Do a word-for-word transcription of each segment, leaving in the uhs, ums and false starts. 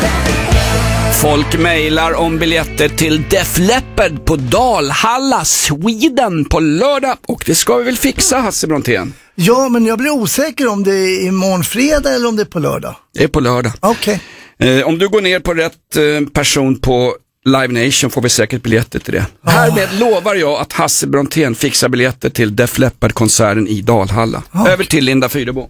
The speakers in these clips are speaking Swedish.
Folk mejlar om biljetter till Def Leppard på Dalhalla, Sweden på lördag. Och det ska vi väl fixa, Hasse Brontén? Ja, men jag blir osäker om det är imorgon fredag eller om det är på lördag. Det är på lördag. Okej. Okay. Eh, om du går ner på rätt eh, person på Live Nation får vi säkert biljetter till det. Oh. Härmed lovar jag att Hasse Brontén fixar biljetter till Def Leppard-konserten i Dalhalla. Okay. Över till Linda Fyrebo.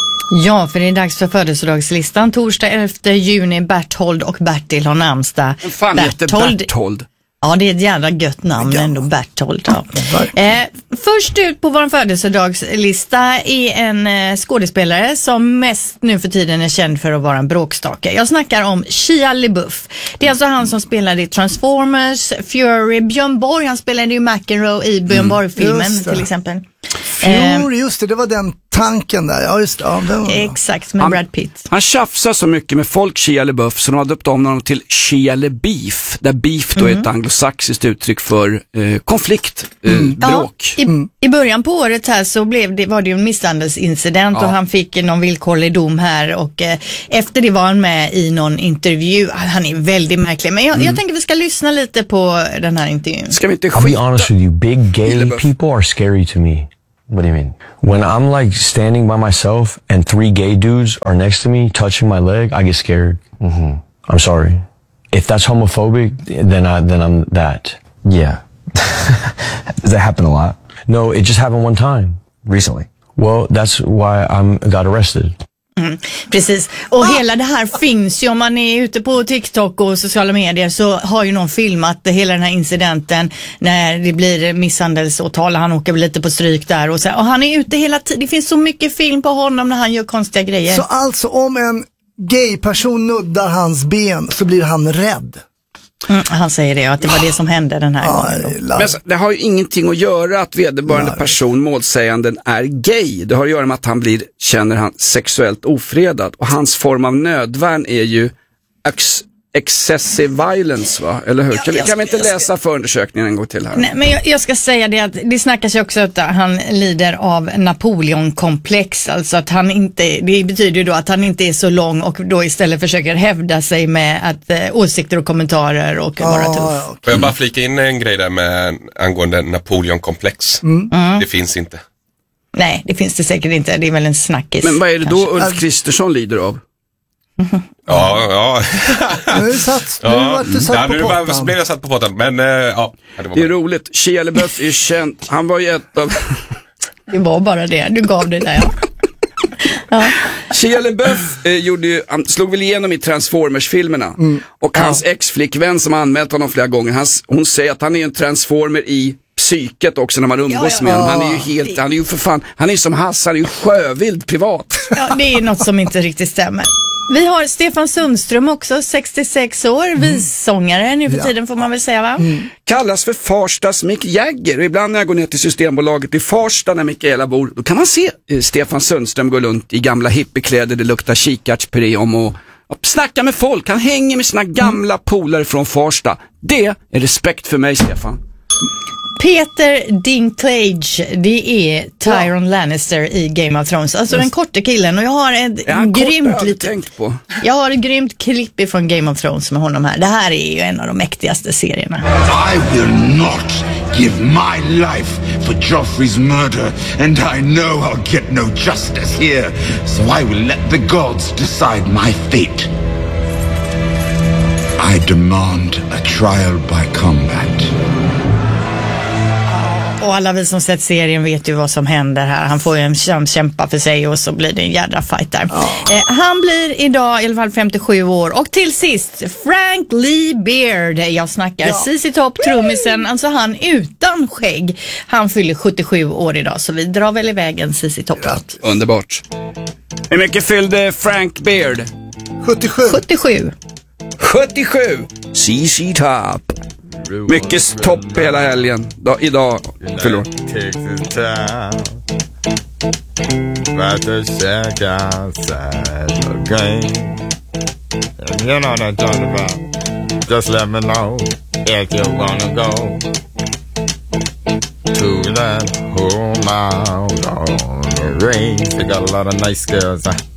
Ja, för det är dags för födelsedagslistan. Torsdag elfte juni, Berthold och Bertil har namnsdag. Men fan heter Berthold? Ja, det är ett jävla gött namn ja. ändå, Berthold. Ja. Eh, först ut på vår födelsedagslista är en eh, skådespelare som mest nu för tiden är känd för att vara en bråkstake. Jag snackar om Shia LaBeouf. Det är alltså han som spelade i Transformers, Fury, Björn Borg. Han spelade ju McEnroe i Björn Borg-filmen mm, till exempel. Fury, just det, det var den tanken där. Ja, just det. Ja, det var... Exakt, med han, Brad Pitt. Han tjafsar så mycket med folk, Shia LaBeouf, så de har döpt om honom till Shia LaBeef. Där beef då mm. är ett anglosaxiskt uttryck för eh, konflikt, eh, mm. bråk. Ja, i, mm. I början på året här så blev det, var det ju en misshandelsincident ja. och han fick någon villkorlig dom här och eh, efter det var han med i någon intervju. Han är väldigt märklig, men jag, mm. jag tänker vi ska lyssna lite på den här intervjun. Ska vi inte skita? I'll be honest with you, big gay people are scary to me. What do you mean? When I'm like standing by myself and three gay dudes are next to me touching my leg, I get scared. Mm-hmm. I'm sorry. If that's homophobic, then I then I'm that. Yeah. Does that happen a lot? No, it just happened one time. Recently? Well, that's why I got arrested. Mm, precis, och ah! hela det här finns ju, om man är ute på TikTok och sociala medier så har ju någon filmat hela den här incidenten när det blir misshandelsåtal, han åker väl lite på stryk där och, så, och han är ute hela tiden, det finns så mycket film på honom när han gör konstiga grejer. Så alltså om en gay-person nuddar hans ben så blir han rädd? Mm, han säger det, att det var det som hände den här ah, gången. Men det har ju ingenting att göra att vederbörande person, målsäganden, är gay. Det har att göra med att han blir, känner han sexuellt ofredad. Och hans form av nödvärn är ju ex- excessive violence, va? Eller hur? Ja, kan, vi, kan vi inte läsa ska... förundersökningen en gång till här? Nej, men jag, jag ska säga det att det snackas ju också att han lider av Napoleon-komplex. Alltså att han inte, det betyder ju då att han inte är så lång och då istället försöker hävda sig med att eh, åsikter och kommentarer och ah, vara tuff. Okay. Får jag bara flika in en grej där med angående Napoleon-komplex? Mm. Mm. Det finns inte. Nej, det finns det säkert inte. Det är väl en snackis. Men vad är det då Ulf Kristersson lider av? Mm-hmm. Ja, ja. Nu satt, nu ja. Var satt ja, på nu pottan. blev jag satt på pottan, men uh, ja. Det, var det är roligt. Shia LaBeouf är ju känd. Han var ju ett av... Det var bara det. Du gav det där, ja. ja. Shia LaBeouf eh, gjorde ju, han slog väl igenom i Transformers-filmerna. Mm. Och hans ja. ex-flickvän som har anmält honom flera gånger, hans, hon säger att han är en transformer i psyket också när man umgås ja, ja. med honom. Han är ju helt, han är ju för fan, han är som Hasse, han är ju sjövild privat. Ja, det är något som inte riktigt stämmer. Vi har Stefan Sundström också, sextiosex år, mm. vissångare nu för ja. tiden får man väl säga, va? Mm. Kallas för Farstas Mick Jagger. Och ibland när jag går ner till Systembolaget i Farsta när Mikaela bor, då kan man se eh, Stefan Sundström gå runt i gamla hippiekläder, det luktar kikärtspuré om och, och snacka med folk. Han hänger med sina gamla mm. polare från Farsta. Det är respekt för mig, Stefan. Peter Dinklage, det är Tyrion ja. Lannister i Game of Thrones. Alltså yes. den korta killen. Och jag har ett ja, grymt lite, tänkt på. Jag har ett grymt klipp ifrån Game of Thrones med honom här. Det här är ju en av de mäktigaste serierna. I will not give my life for Joffrey's murder, and I know I'll get no justice here. So I will let the gods decide my fate. I demand a trial by combat. Och alla vi som sett serien vet ju vad som händer här. Han får ju en chans kämpa för sig och så blir det en jädra fight där. Oh. Eh, han blir idag i alla fall femtiosju år. Och till sist, Frank Lee Beard. Jag snackar ja. C C Top, trummisen. Alltså han utan skägg. Han fyller sjuttiosju år idag. Så vi drar väl iväg en C C Top. Ja. Underbart. Hur mycket fyllde Frank Beard? sjuttiosju. sjuttiosju. sjuttiosju. C C Top. Mycket topp hela helgen. Da, idag, förlåt. But the check outside the game. You know what I'm talking about. Just let me know if you wanna go to that whole mile on the range. They got a lot of nice girls.